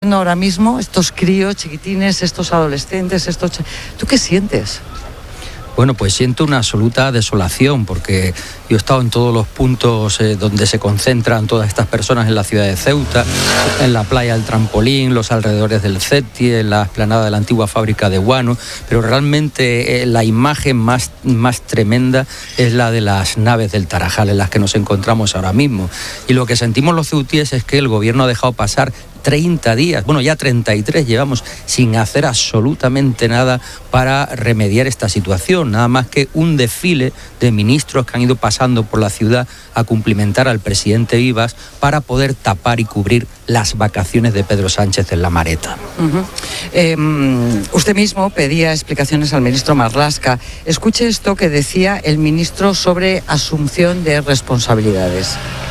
ahora mismo estos críos chiquitines, estos adolescentes, ¿tú qué sientes? Bueno, pues siento una absoluta desolación, porque yo he estado en todos los puntos donde se concentran todas estas personas en la ciudad de Ceuta, en la playa del Trampolín, los alrededores del CETI, en la explanada de la antigua fábrica de guano, pero realmente la imagen más tremenda es la de las naves del Tarajal, en las que nos encontramos ahora mismo. Y lo que sentimos los ceutíes es que el gobierno ha dejado pasar 30 días, bueno, ya 33 llevamos sin hacer absolutamente nada para remediar esta situación, nada más que un desfile de ministros que han ido pasando por la ciudad a cumplimentar al presidente Vivas para poder tapar y cubrir las vacaciones de Pedro Sánchez en La Mareta. Usted mismo pedía explicaciones al ministro Marlaska. Escuche esto que decía el ministro sobre asunción de responsabilidades.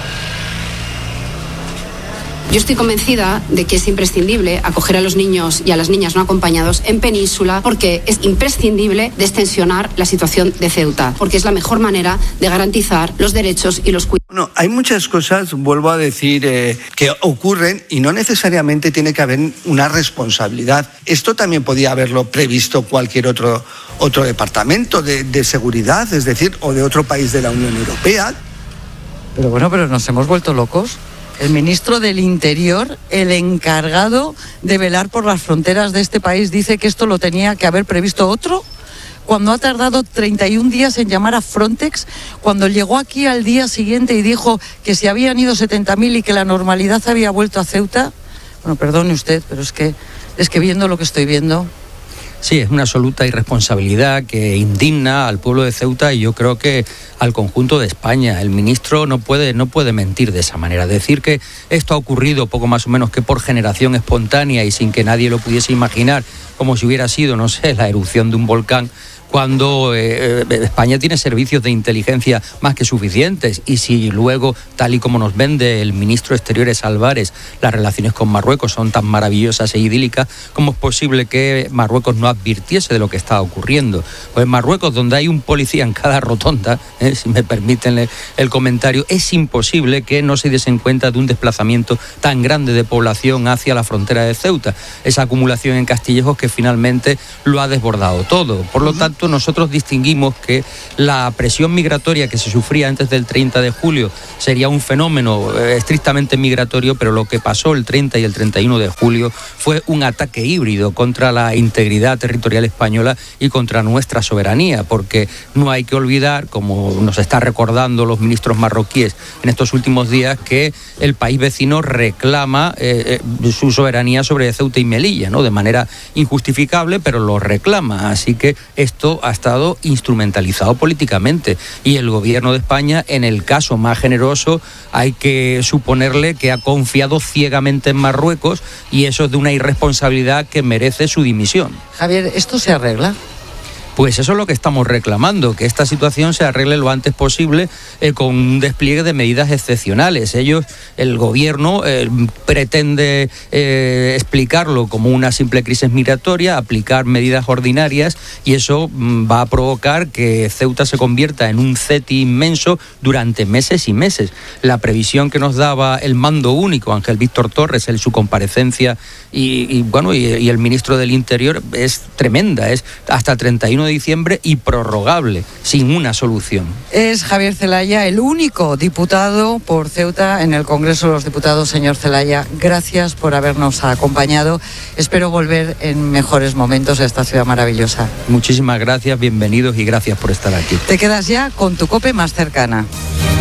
Yo estoy convencida de que es imprescindible acoger a los niños y a las niñas no acompañados en Península, porque es imprescindible destensionar la situación de Ceuta, porque es la mejor manera de garantizar los derechos y los cuidados. Bueno, hay muchas cosas, vuelvo a decir, que ocurren y no necesariamente tiene que haber una responsabilidad. Esto también podía haberlo previsto cualquier otro departamento de seguridad, es decir, o de otro país de la Unión Europea. Pero nos hemos vuelto locos. El ministro del Interior, el encargado de velar por las fronteras de este país, dice que esto lo tenía que haber previsto otro, cuando ha tardado 31 días en llamar a Frontex, cuando llegó aquí al día siguiente y dijo que se habían ido 70.000 y que la normalidad había vuelto a Ceuta. Bueno, perdone usted, pero es que viendo lo que estoy viendo... Sí, es una absoluta irresponsabilidad que indigna al pueblo de Ceuta y yo creo que al conjunto de España. El ministro no puede mentir de esa manera. Decir que esto ha ocurrido poco más o menos que por generación espontánea y sin que nadie lo pudiese imaginar, como si hubiera sido, no sé, la erupción de un volcán, cuando España tiene servicios de inteligencia más que suficientes, y si luego, tal y como nos vende el ministro de Exteriores Álvarez, las relaciones con Marruecos son tan maravillosas e idílicas, ¿cómo es posible que Marruecos no advirtiese de lo que estaba ocurriendo? Pues en Marruecos, donde hay un policía en cada rotonda, si me permiten el comentario, es imposible que no se diesen cuenta de un desplazamiento tan grande de población hacia la frontera de Ceuta, esa acumulación en Castillejos que finalmente lo ha desbordado todo. Por lo tanto, nosotros distinguimos que la presión migratoria que se sufría antes del 30 de julio sería un fenómeno estrictamente migratorio, pero lo que pasó el 30 y el 31 de julio fue un ataque híbrido contra la integridad territorial española y contra nuestra soberanía, porque no hay que olvidar, como nos está recordando los ministros marroquíes en estos últimos días, que el país vecino reclama su soberanía sobre Ceuta y Melilla, ¿no? De manera injustificable, pero lo reclama. Así que esto ha estado instrumentalizado políticamente y el gobierno de España, en el caso más generoso, hay que suponerle que ha confiado ciegamente en Marruecos, y eso es de una irresponsabilidad que merece su dimisión. Javier, ¿esto se arregla? Pues eso es lo que estamos reclamando, que esta situación se arregle lo antes posible con un despliegue de medidas excepcionales. El gobierno pretende explicarlo como una simple crisis migratoria, aplicar medidas ordinarias, y eso va a provocar que Ceuta se convierta en un CETI inmenso durante meses y meses. La previsión que nos daba el mando único, Ángel Víctor Torres, en su comparecencia, y el ministro del Interior, es tremenda, es hasta 31 de diciembre y prorrogable, sin una solución. Es Javier Zelaya, el único diputado por Ceuta en el Congreso de los Diputados. Señor Zelaya, gracias por habernos acompañado. Espero volver en mejores momentos a esta ciudad maravillosa. Muchísimas gracias, bienvenidos y gracias por estar aquí. Te quedas ya con tu COPE más cercana.